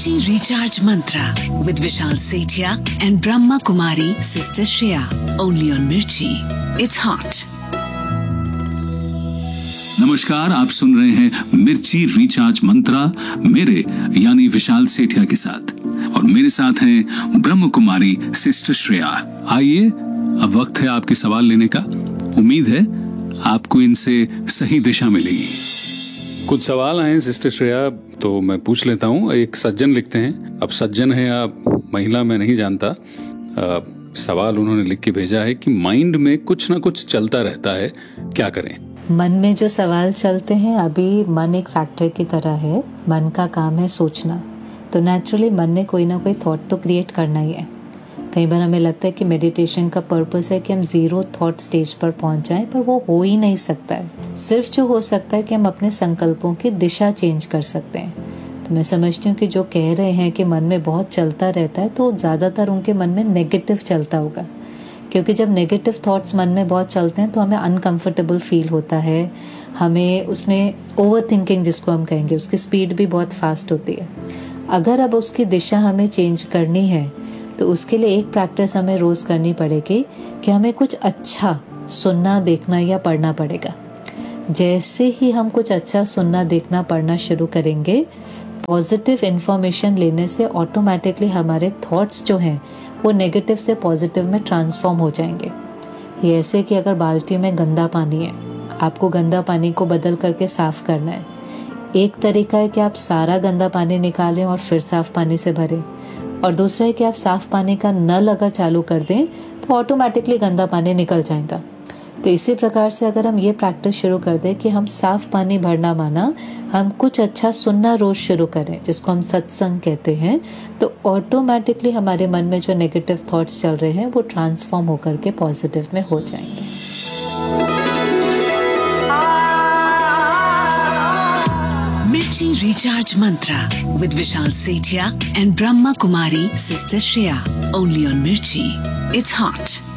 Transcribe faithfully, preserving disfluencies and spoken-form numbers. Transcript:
Mirchi Recharge Mantra with Vishal Sethia and Brahma Kumari Sister Shreya. Only on Mirchi. It's hot. नमस्कार, आप सुन रहे हैं मिर्ची recharge मंत्रा मेरे यानी विशाल सेठिया के साथ, और मेरे साथ हैं ब्रह्म कुमारी सिस्टर श्रेया। आइए, अब वक्त है आपके सवाल लेने का। उम्मीद है आपको इनसे सही दिशा मिलेगी। कुछ सवाल आए सिस्टर श्रेया, तो मैं पूछ लेता हूँ। एक सज्जन लिखते हैं, अब सज्जन है या महिला मैं नहीं जानता। आ, सवाल उन्होंने लिख के भेजा है कि माइंड में कुछ ना कुछ चलता रहता है, क्या करें? मन में जो सवाल चलते हैं, अभी मन एक फैक्टर की तरह है। मन का काम है सोचना, तो नेचुरली मन ने कोई ना कोई थॉट तो क्रिएट करना ही है। कई बार हमें लगता है कि मेडिटेशन का पर्पस है कि हम जीरो थॉट स्टेज पर पहुंच जाएं, पर वो हो ही नहीं सकता है। सिर्फ जो हो सकता है कि हम अपने संकल्पों की दिशा चेंज कर सकते हैं। तो मैं समझती हूँ कि जो कह रहे हैं कि मन में बहुत चलता रहता है, तो ज़्यादातर उनके मन में नेगेटिव चलता होगा, क्योंकि जब नेगेटिव थॉट्स मन में बहुत चलते हैं तो हमें अनकंफर्टेबल फील होता है। हमें उसमें ओवर थिंकिंग जिसको हम कहेंगे, उसकी स्पीड भी बहुत फास्ट होती है। अगर अब उसकी दिशा हमें चेंज करनी है, तो उसके लिए एक प्रैक्टिस हमें रोज़ करनी पड़ेगी कि हमें कुछ अच्छा सुनना, देखना या पढ़ना पड़ेगा। जैसे ही हम कुछ अच्छा सुनना, देखना, पढ़ना शुरू करेंगे, पॉजिटिव इन्फॉर्मेशन लेने से ऑटोमेटिकली हमारे थॉट्स जो हैं वो नेगेटिव से पॉजिटिव में ट्रांसफॉर्म हो जाएंगे। ये ऐसे कि अगर बाल्टी में गंदा पानी है, आपको गंदा पानी को बदल करके साफ़ करना है। एक तरीका है कि आप सारा गंदा पानी निकालें और फिर साफ़ पानी से भरें, और दूसरा है कि आप साफ़ पानी का नल अगर चालू कर दें तो ऑटोमेटिकली गंदा पानी निकल जाएगा। तो इसी प्रकार से अगर हम ये प्रैक्टिस शुरू कर दें कि हम साफ़ पानी भरना माना हम कुछ अच्छा सुनना रोज़ शुरू करें, जिसको हम सत्संग कहते हैं, तो ऑटोमेटिकली हमारे मन में जो नेगेटिव थॉट्स चल रहे हैं वो ट्रांसफॉर्म होकर के पॉजिटिव में हो जाएंगे। Mirchi Recharge Mantra with Vishal Sethia and Brahma Kumari Sister Shreya. Only on Mirchi. It's hot.